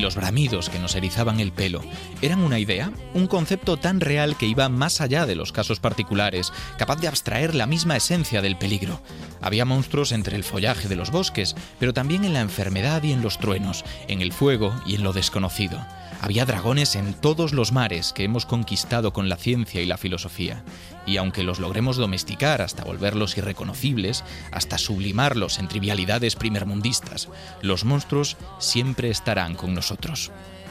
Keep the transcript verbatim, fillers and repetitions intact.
los bramidos que nos erizaban el pelo, eran una idea, un concepto tan real que iba más allá de los casos particulares, capaz de abstraer la misma esencia del peligro. Había monstruos entre el follaje de los bosques, pero también en la enfermedad y en los truenos, en el fuego y en lo desconocido. Había dragones en todos los mares que hemos conquistado con la ciencia y la filosofía. Y aunque los logremos domesticar hasta volverlos irreconocibles, hasta sublimarlos en trivialidades primermundistas, los monstruos siempre estarán con nosotros.